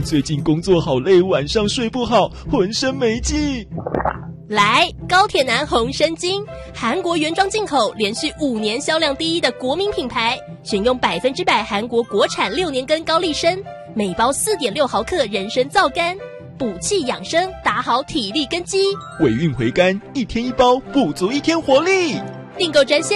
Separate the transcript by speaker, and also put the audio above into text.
Speaker 1: 最近工作好累，晚上睡不好，浑身没劲。
Speaker 2: 来，高铁男红参精，韩国原装进口，连续5年销量第一的国民品牌，选用100%韩国国产6年根高丽参，每包4.6毫克人参皂苷，补气养生，打好体力根基。
Speaker 1: 尾韵回甘，1天1包，补足1天活力。
Speaker 2: 订购专线